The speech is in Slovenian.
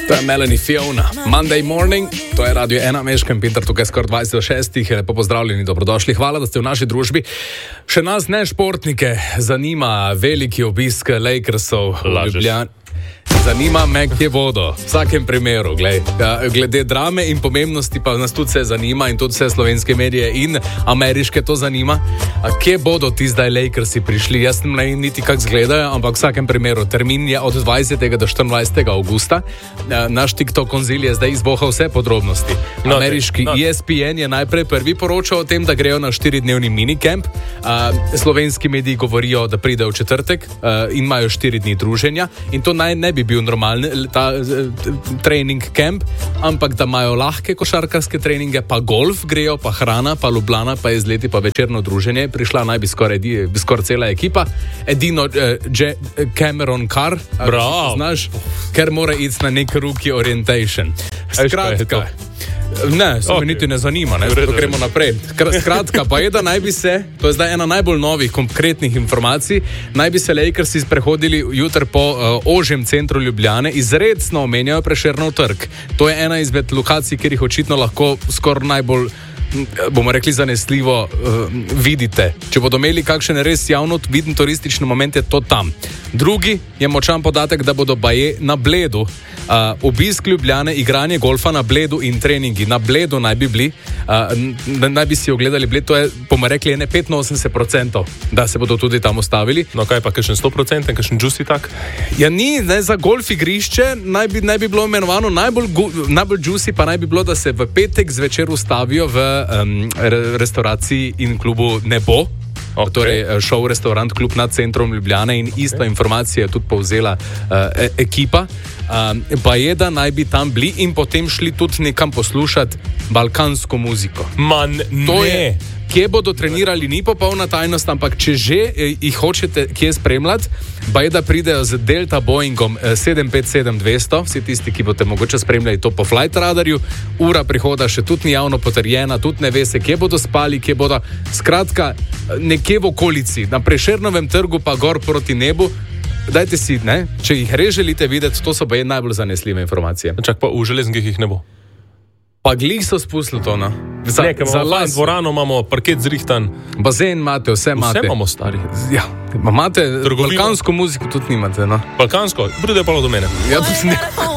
To je Melanie Fiona. Monday morning, to je Radio 1, Meškem, Peter, tukaj skoraj 26. Lepo pozdravljeni, dobrodošli. Hvala, da ste v naši družbi. Še nas ne športnike zanima veliki obisk Lakersov v Ljubljani. Zanima me, kje bodo. V vsakem primeru, glede drame in pomembnosti pa nas tudi vse zanima in tudi vse slovenske medije in ameriške to zanima. Kje bodo ti zdaj Lakersi prišli? Jaz ne vem niti kako izgledajo, ampak v vsakem primeru termin je od 20. do 24. augusta. Naš TikTok konzil je zdaj izbohal vse podrobnosti. Ameriški ESPN je najprej prvi poročal o tem, da grejo na 4-dnevni minicamp. Slovenski mediji govorijo, da pridejo v četrtek in imajo 4 dni druženja in to ne bi bil normalen trening camp, ampak da imajo lahke košarkarske treninge, pa golf grejo, pa hrana, pa Ljubljana, pa izleti, pa večerno druženje. Prišla naj bi skoraj cela ekipa. Edino Cameron Carr, znaš, ker mora iti na nek rookie orientation. Skratka, ne, se me niti ne zanima, ne, zato gremo naprej. Skratka, pa je, da naj bi se, to je zdaj ena najbolj novih konkretnih informacij, naj bi se Lakersi sprehodili jutri po ožjem centru Ljubljane, izredno omenjajo Prešernov trg. To je ena izmed lokacij, kjer jih očitno lahko skoraj najbolj, bomo rekli, zanesljivo vidite. Če bodo imeli kakšen res javno viden turistični moment, je to tam. Drugi je močan podatek, da bodo baje na Bledu. Obisk Ljubljane, igranje golfa na Bledu in treningi na Bledu naj bi bili, naj bi si ogledali Bled, to je, bomo rekli, 85%, da se bodo tudi tam ustavili. No kaj pa, kakšen 100%, kakšen juicy tak? Ja ni, ne, za golf igrišče naj bi bilo imenovano najbolj juicy, pa naj bi bilo, da se v petek zvečer ustavijo v restauraciji in klubu Nebo. Okay. Torej, šov restaurant klub nad centrom Ljubljane in isto informacijo je tudi povzela ekipa. Pa je, da naj bi tam bili in potem šli tudi nekam poslušati balkansko muziko. To je, kje bodo trenirali, ni popolna tajnost, ampak če že jih hočete kje spremljati, pa je, da pridejo z Delta Boeingom 757-200, vsi tisti, ki boste mogoče spremljali to po flight radarju, ura prihoda še tudi ni javno potrjena, tudi ne ve se, kje bodo spali, kje bodo, skratka, nekje v okolici, na Prešernovem trgu pa gor proti nebu. Dajte si, ne, če jih res želite videti, to so pa najbolj zanesljive informacije. Čak pa v železnikih jih ne bo. Pa glih so spustili to, no. Za dvorano imamo, parket zrihtan. Bazen imate, vse imate. Vse imamo, stari. Ja, imate balkansko muziko tudi nimate, no. Balkansko? Pride pa do mene. Ja, tudi ne.